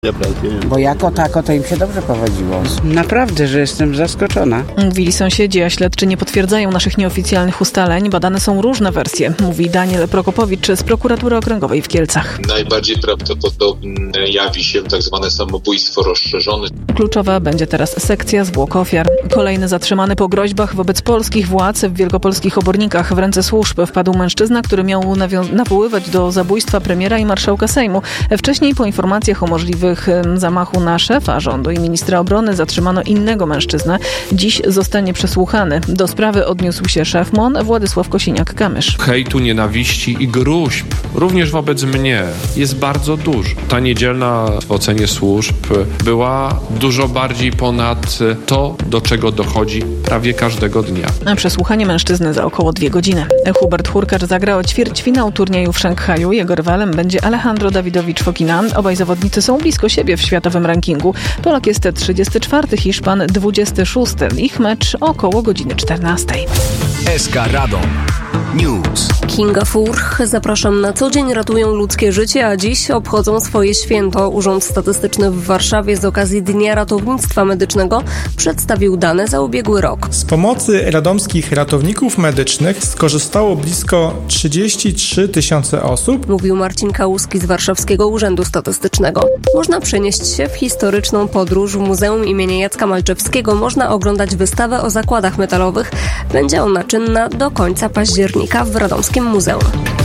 Bo jako tako to im się dobrze powodziło. Naprawdę, że jestem zaskoczona. Mówili sąsiedzi, a śledczy nie potwierdzają naszych nieoficjalnych ustaleń. Badane są różne wersje, mówi Daniel Prokopowicz z Prokuratury Okręgowej w Kielcach. Najbardziej prawdopodobne jawi się tak zwane samobójstwo rozszerzone. Kluczowa będzie teraz sekcja zwłok ofiar. Kolejny zatrzymany po groźbach wobec polskich władz w wielkopolskich Obornikach. W ręce służb wpadł mężczyzna, który miał nawoływać do zabójstwa premiera i marszałka Sejmu. Wcześniej po informacjach o możliwych zamachu na szefa rządu i ministra obrony zatrzymano innego mężczyznę. Dziś zostanie przesłuchany. Do sprawy odniósł się szef MON Władysław Kosiniak-Kamysz. Hejtu, nienawiści i gruźb, również wobec mnie, jest bardzo dużo. Ta niedzielna w ocenie służb była dużo bardziej ponad to, do czego dochodzi prawie każdego dnia. Przesłuchanie mężczyzny za około 2 godziny. Hubert Hurkacz zagrał ćwierćfinał turnieju w Szanghaju. Jego rywalem będzie Alejandro Davidovich Fokina. Obaj zawodnicy są blisko siebie w światowym rankingu. Polak jest 34, Hiszpan 26. Ich mecz około godziny 14. SK Radom News. Kinga Furch. Zapraszam. Na co dzień ratują ludzkie życie, a dziś obchodzą swoje święto. Urząd Statystyczny w Warszawie z okazji Dnia Ratownictwa Medycznego przedstawił dane za ubiegły rok. Z pomocy radomskich ratowników medycznych skorzystało blisko 33 000 osób. Mówił Marcin Kałuski z Warszawskiego Urzędu Statystycznego. Można przenieść się w historyczną podróż w Muzeum imienia Jacka Malczewskiego. Można oglądać wystawę o zakładach metalowych. Będzie ona czynna do końca października w Radomskim Muzeum.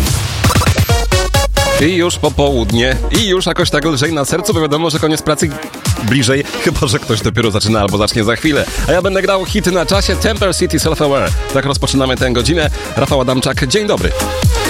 I już popołudnie, i już jakoś tak lżej na sercu, bo wiadomo, że koniec pracy bliżej, chyba że ktoś dopiero zaczyna albo zacznie za chwilę. A ja będę grał hity na czasie. Temper City Self Aware. Tak rozpoczynamy tę godzinę. Rafał Adamczak, dzień dobry.